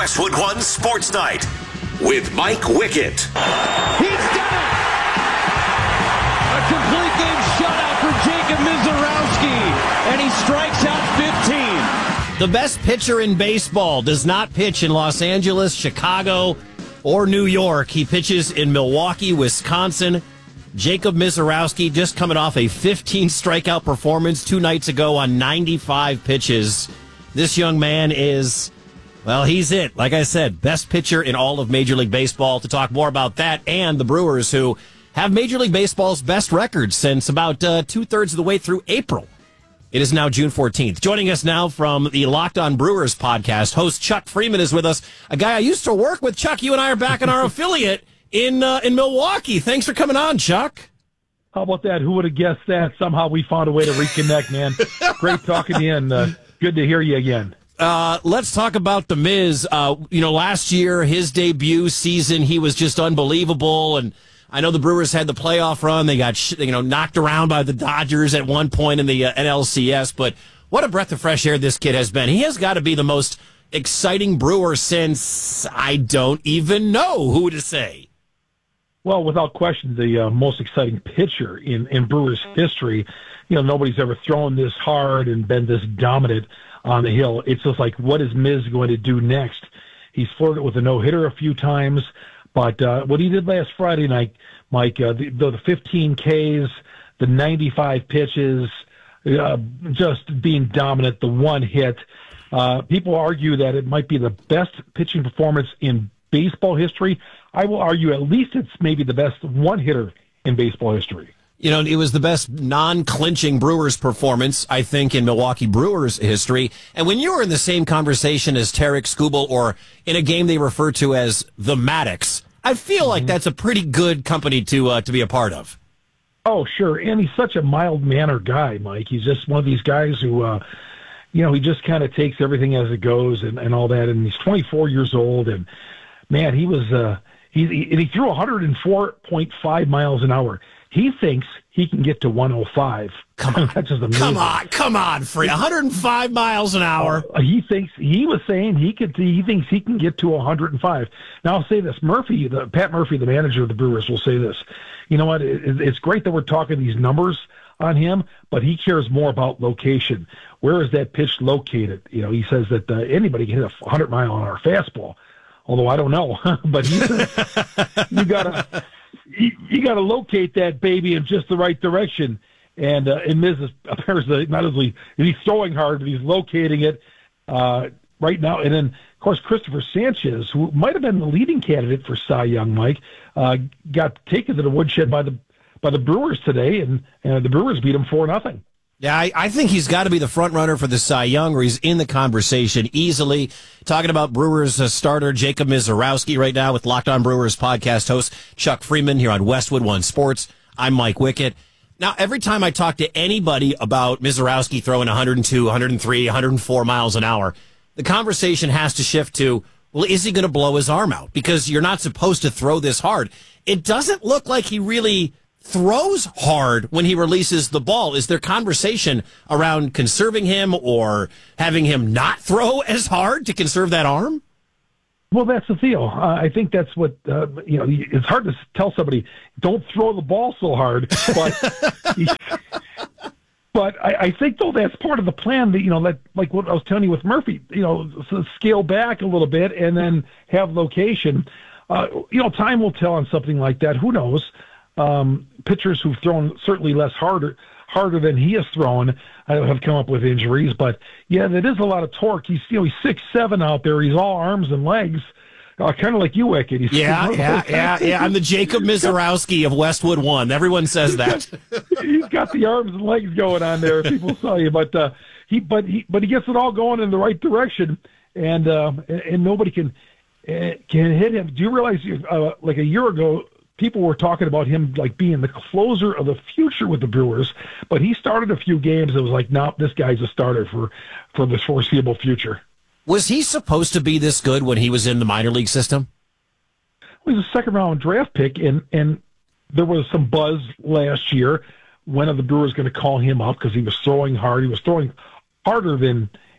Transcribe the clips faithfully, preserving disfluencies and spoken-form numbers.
Westwood One Sports Night with Mike Wickett. He's done it! A complete game shutout for Jacob Mizorowski, and he strikes out fifteen. The best pitcher in baseball does not pitch in Los Angeles, Chicago, or New York. He pitches in Milwaukee, Wisconsin. Jacob Mizorowski just coming off a fifteen strikeout performance two nights ago on ninety-five pitches. This young man is, well, he's it. Like I said, best pitcher in all of Major League Baseball. To talk more about that and the Brewers, who have Major League Baseball's best record since about uh, two-thirds of the way through April. It is now June fourteenth. Joining us now from the Locked On Brewers podcast, host Chuck Freeman is with us, a guy I used to work with. Chuck, you and I are back in our affiliate in uh, in Milwaukee. Thanks for coming on, Chuck. How about that? Who would have guessed that? Somehow we found a way to reconnect, man. Great talking to you, and uh, good to hear you again. Uh, let's talk about the Miz. Uh, you know, last year, his debut season, he was just unbelievable. And I know the Brewers had the playoff run. They got, you know, knocked around by the Dodgers at one point in the uh, N L C S. But what a breath of fresh air this kid has been. He has got to be the most exciting Brewer since I don't even know who to say. Well, without question, the uh, most exciting pitcher in, in Brewers history. You know, nobody's ever thrown this hard and been this dominant on the hill. It's just like, what is Miz going to do next? He's flirted with a no-hitter a few times, but uh, what he did last Friday night, Mike, uh, the, the fifteen Ks, the ninety-five pitches, uh, just being dominant, the one hit. Uh, people argue that it might be the best pitching performance in baseball history. I will argue at least it's maybe the best one-hitter in baseball history. You know, it was the best non-clinching Brewers performance, I think, in Milwaukee Brewers history. And when you were in the same conversation as Tarek Skubal, or in a game they refer to as the Maddox, I feel mm-hmm. like that's a pretty good company to uh, to be a part of. Oh, sure. And he's such a mild-mannered guy, Mike. He's just one of these guys who, uh, you know, he just kind of takes everything as it goes and, and all that. And he's twenty-four years old. And, man, he was uh, he, he, and he threw one hundred four point five miles an hour. He thinks he can get to one oh five. Come on, That's just amazing. come on, come on, Free. one hundred five miles an hour. Uh, he thinks he was saying he could. He thinks he can get to one hundred five. Now I'll say this: Murphy, the Pat Murphy, the manager of the Brewers, will say this. You know what? It, it's great that we're talking these numbers on him, but he cares more about location. Where is that pitch located? You know, he says that uh, anybody can hit a one hundred mile an hour fastball. Although I don't know, but he says you gotta. You, you got to locate that baby in just the right direction. And uh, and Miz is apparently not only he's throwing hard, but he's locating it uh, right now. And then, of course, Christopher Sanchez, who might have been the leading candidate for Cy Young, Mike, uh, got taken to the woodshed by the by the Brewers today, and, and the Brewers beat him four nothing. Yeah, I, I think he's got to be the front runner for the Cy Young, or he's in the conversation easily. Talking about Brewers uh, starter Jacob Mizorowski right now with Locked On Brewers podcast host Chuck Freeman here on Westwood One Sports. I'm Mike Wickett. Now, every time I talk to anybody about Mizorowski throwing one oh two, one oh three, one oh four miles an hour, the conversation has to shift to, well, is he going to blow his arm out? Because you're not supposed to throw this hard. It doesn't look like he really throws hard when he releases the ball. Is there conversation around conserving him or having him not throw as hard to conserve that arm? Well, that's the deal. Uh, I think that's what, uh, you know, it's hard to tell somebody, don't throw the ball so hard, but but I, I think, though, that's part of the plan that, you know, that, like what I was telling you with Murphy, you know, so scale back a little bit and then have location. Uh, you know, time will tell on something like that. Who knows? Um, pitchers who've thrown certainly less harder harder than he has thrown uh, have come up with injuries. But, yeah, that is a lot of torque. He's, you know, he's six seven out there. He's all arms and legs, uh, kind of like you, Wickett. He's yeah, yeah, yeah, yeah. I'm the Jacob Mizorowski of Westwood One. Everyone says that. He's got the arms and legs going on there, people tell you. But, uh, he, but, he, but he gets it all going in the right direction, and, uh, and, and nobody can, uh, can hit him. Do you realize, uh, like a year ago, people were talking about him like being the closer of the future with the Brewers, but he started a few games. It was like, no, nope, this guy's a starter for, for the foreseeable future. Was he supposed to be this good when he was in the minor league system? Well, he was a second round draft pick, and, and there was some buzz last year. When are the Brewers going to call him up? Because he was throwing hard. He was throwing harder than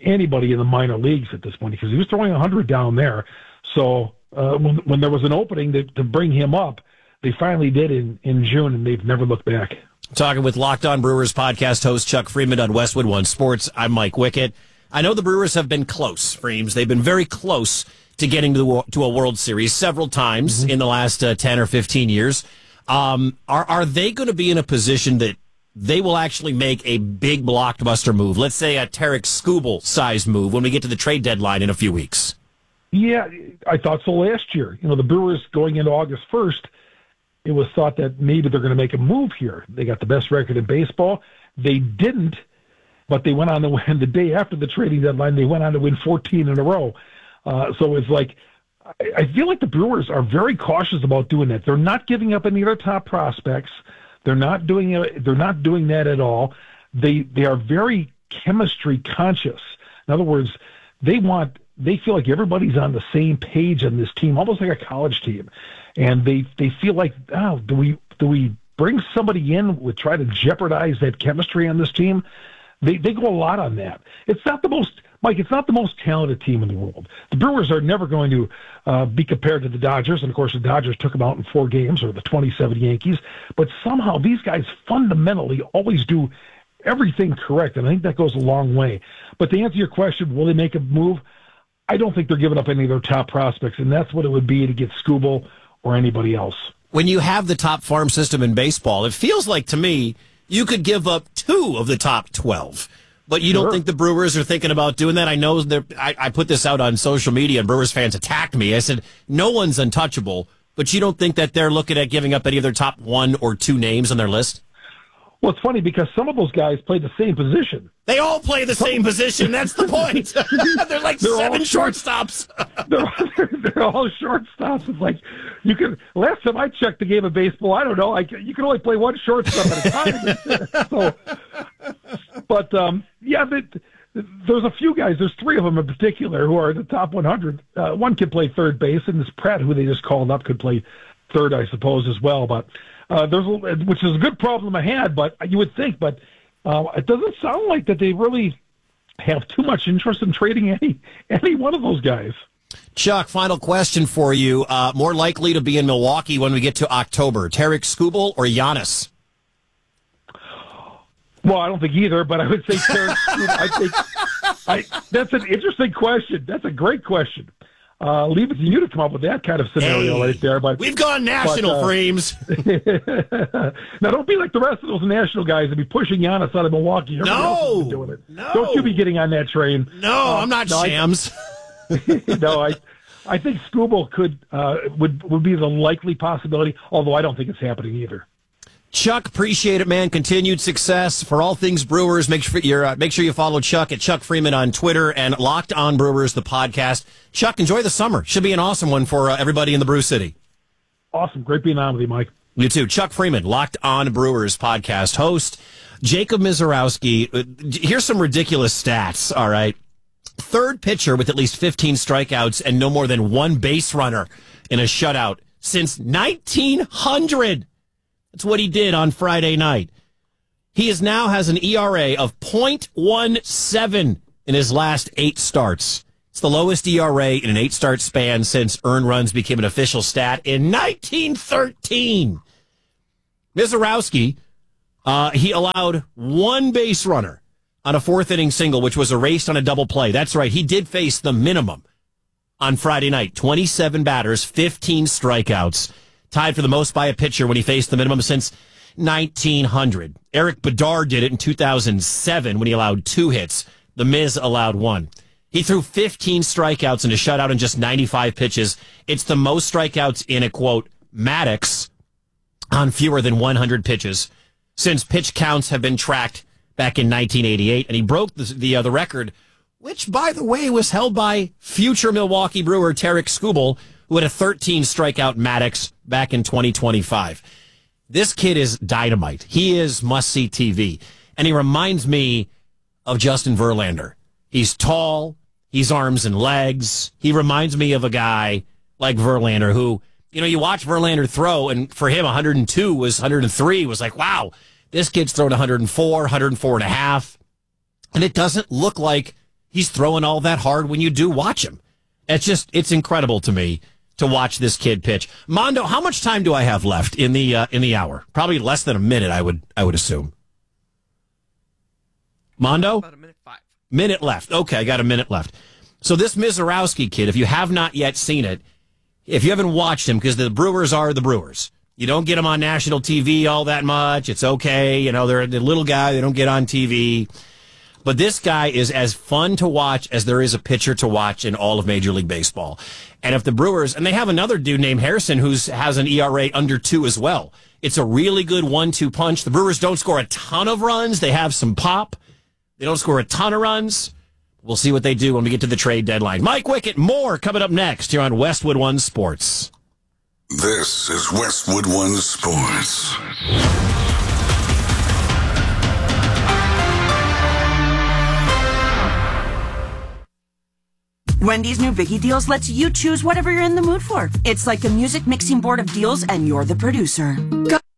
anybody in the minor leagues at this point because he was throwing one hundred down there. So uh, when when there was an opening to, to bring him up, they finally did in, in June, and they've never looked back. Talking with Locked On Brewers podcast host Chuck Freeman on Westwood One Sports. I'm Mike Wickett. I know the Brewers have been close, Freems. They've been very close to getting to, to a World Series several times mm-hmm. in the last uh, ten or fifteen years. Um, are, are they going to be in a position that they will actually make a big blockbuster move? Let's say a Tarik Skubal size move when we get to the trade deadline in a few weeks. Yeah, I thought so last year. You know, the Brewers going into August first, it was thought that maybe they're going to make a move here. They got the best record in baseball. They didn't, but they went on to win the day after the trading deadline. They went on to win fourteen in a row. Uh, so it's like, I, I feel like the Brewers are very cautious about doing that. They're not giving up any of their top prospects. They're not doing it. They're not doing that at all. They they are very chemistry conscious. In other words, they want. They feel like everybody's on the same page on this team, almost like a college team, and they they feel like, oh, do we do we bring somebody in with try to jeopardize that chemistry on this team? They they go a lot on that. It's not the most, Mike. It's not the most talented team in the world. The Brewers are never going to uh, be compared to the Dodgers, and of course the Dodgers took them out in four games, or the twenty-seven Yankees. But somehow these guys fundamentally always do everything correct, and I think that goes a long way. But to answer your question, will they make a move? I don't think they're giving up any of their top prospects, and that's what it would be to get Skubal or anybody else. When you have the top farm system in baseball, it feels like to me you could give up two of the top twelve. But you sure. don't think the Brewers are thinking about doing that? I know I, I put this out on social media, and Brewers fans attacked me. I said, no one's untouchable, but you don't think that they're looking at giving up any of their top one or two names on their list? Well, it's funny because some of those guys play the same position. They all play the same position. That's the point. They're like they're seven shortstops. they're, they're all shortstops. It's like you can. Last time I checked the game of baseball, I don't know. I, you can only play one shortstop at a time. so, but um, yeah, they, there's a few guys. There's three of them in particular who are in the top one hundred. Uh, one can play third base, and this Pratt, who they just called up, could play third, I suppose, as well. But uh, there's, which is a good problem I had. But you would think, but. Uh, it doesn't sound like that they really have too much interest in trading any any one of those guys. Chuck, final question for you. Uh, more likely to be in Milwaukee when we get to October, Tarik Skubal or Giannis? Well, I don't think either, but I would say Tarik Skubal. I think I, that's an interesting question. That's a great question. Uh, leave it to you to come up with that kind of scenario hey, right there. But we've gone national, but, uh, Frames. Now, don't be like the rest of those national guys and be pushing Giannis out of Milwaukee. Everybody else has been doing it. No, don't you be getting on that train. No, uh, I'm not no, Shams. I, no, I, I think Skubal could uh, would would be the likely possibility. Although I don't think it's happening either. Chuck, appreciate it, man. Continued success for all things Brewers. Make sure you're uh, make sure you follow Chuck at Chuck Freeman on Twitter and Locked On Brewers, the podcast. Chuck, enjoy the summer. Should be an awesome one for uh, everybody in the Brew City. Awesome, great being on with you, Mike. You too. Chuck Freeman, Locked On Brewers podcast host. Jacob Misiorowski. Uh, here's some ridiculous stats. All right, third pitcher with at least fifteen strikeouts and no more than one base runner in a shutout since nineteen hundred. That's what he did on Friday night. He is now has an E R A of point one seven in his last eight starts. It's the lowest E R A in an eight-start span since earned runs became an official stat in nineteen thirteen. Misiorowski, uh, he allowed one base runner on a fourth-inning single, which was erased on a double play. That's right. He did face the minimum on Friday night. twenty-seven batters, fifteen strikeouts. Tied for the most by a pitcher when he faced the minimum since nineteen hundred. Eric Bedard did it in two thousand seven when he allowed two hits. The Miz allowed one. He threw fifteen strikeouts in a shutout in just ninety-five pitches. It's the most strikeouts in a, quote, Maddox on fewer than one hundred pitches since pitch counts have been tracked back in nineteen eighty-eight. And he broke the the, uh, the record, which, by the way, was held by future Milwaukee Brewer Tarik Skubal, who had a thirteen strikeout Maddox back in twenty twenty-five. This kid is dynamite. He is must-see T V. And he reminds me of Justin Verlander. He's tall. He's arms and legs. He reminds me of a guy like Verlander who, you know, you watch Verlander throw, and for him, one hundred two was one hundred three was like, wow, this kid's throwing one hundred four, one hundred four and a half. And it doesn't look like he's throwing all that hard when you do watch him. It's just, it's incredible to me to watch this kid pitch. Mondo, how much time do I have left in the uh, in the hour? Probably less than a minute, I would I would assume. Mondo? About a minute five. Minute left. Okay, I got a minute left. So this Mizorowski kid, if you have not yet seen it, if you haven't watched him, because the Brewers are the Brewers. You don't get them on national T V all that much. It's okay. You know, they're the little guy. They don't get on T V. But this guy is as fun to watch as there is a pitcher to watch in all of Major League Baseball. And if the Brewers, and they have another dude named Harrison who has an E R A under two as well. It's a really good one two punch. The Brewers don't score a ton of runs. They have some pop. They don't score a ton of runs. We'll see what they do when we get to the trade deadline. Mike Wickett, more coming up next here on Westwood One Sports. This is Westwood One Sports. Wendy's new Biggie Deals lets you choose whatever you're in the mood for. It's like a music mixing board of deals, and you're the producer. Go-